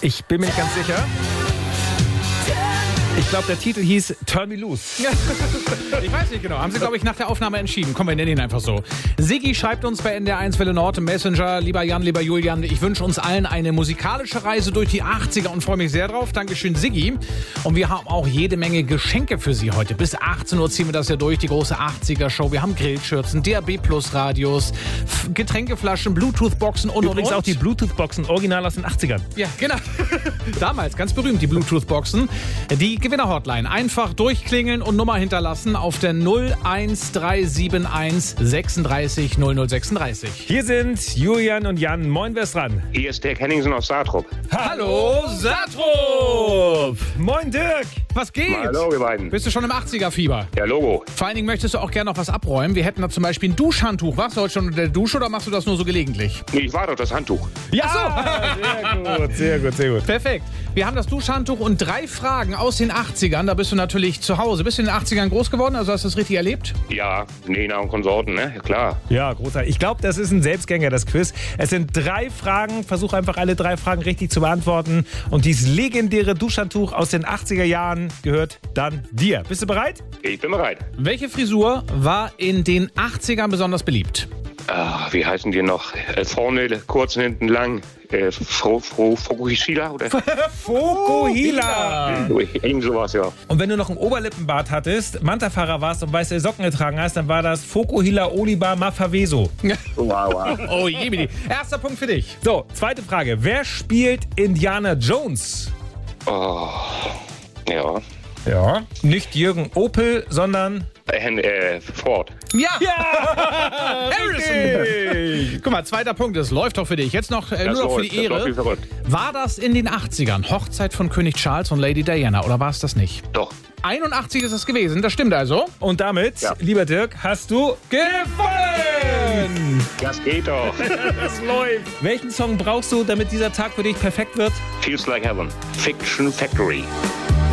Ich bin mir nicht ganz sicher. Ich glaube, der Titel hieß Turn Me Loose. Ich weiß nicht genau. Haben sie, glaube ich, nach der Aufnahme entschieden. Komm, wir nennen ihn einfach so. Siggi schreibt uns bei NDR1 Welle Nord im Messenger. Lieber Jan, lieber Julian, ich wünsche uns allen eine musikalische Reise durch die 80er und freue mich sehr drauf. Dankeschön, Siggi. Und wir haben auch jede Menge Geschenke für Sie heute. Bis 18 Uhr ziehen wir das ja durch, die große 80er-Show. Wir haben Grillschürzen, DAB-Plus-Radios, Getränkeflaschen, Bluetooth-Boxen und Übrigens auch die Bluetooth-Boxen original aus den 80ern. Ja, genau. Damals, ganz berühmt, die Bluetooth-Boxen. Die Gewinner-Hotline. Einfach durchklingeln und Nummer hinterlassen auf der 01371 36 0036. Hier sind Julian und Jan. Moin, wer ist dran? Hier ist Dirk Henningsen aus Saatrup. Hallo, Satrup! Moin, Dirk! Was geht? Hallo, ihr beiden. Bist du schon im 80er-Fieber? Ja, Logo. Vor allen Dingen möchtest du auch gerne noch was abräumen. Wir hätten da zum Beispiel ein Duschhandtuch. Warst du heute schon unter der Dusche oder machst du das nur so gelegentlich? Nee, ich war doch das Handtuch. Ja, Sehr gut, sehr gut. Perfekt. Wir haben das Duschhandtuch und 3 Fragen aus den 80ern. Da bist du natürlich zu Hause. Bist du in den 80ern groß geworden? Also hast du das richtig erlebt? Ja, Nena und Konsorten, ne? Ja, klar. Ja, großartig. Ich glaube, das ist ein Selbstgänger, das Quiz. Es sind 3 Fragen. Versuche einfach alle 3 Fragen richtig zu beantworten. Und dieses legendäre Duschhandtuch aus den 80er Jahren gehört dann dir. Bist du bereit? Ich bin bereit. Welche Frisur war in den 80ern besonders beliebt? Wie heißen die noch? Vorne kurz und hinten lang. Fukuhila oder? Fukuhila. Irgend sowas, ja. Und wenn du noch einen Oberlippenbart hattest, Mantafahrer warst und weiße Socken getragen hast, dann war das Fukuhila Olibar Mafaveso. Wow. Oh, jemini. Erster Punkt für dich. So, zweite Frage. Wer spielt Indiana Jones? Oh. Ja. Ja. Nicht Jürgen Opel, sondern... Ford. Ja! Harrison! Guck mal, zweiter Punkt. Es läuft doch für dich. Jetzt noch nur noch für die Das läuft wie Ehre. verrückt. War das in den 80ern? Hochzeit von König Charles und Lady Diana? Oder war es das nicht? Doch. 81 ist es gewesen. Das stimmt also. Und damit, Ja. lieber Dirk, hast du gewonnen! Das geht doch. Das läuft! Welchen Song brauchst du, damit dieser Tag für dich perfekt wird? Feels like heaven. Fiction Factory.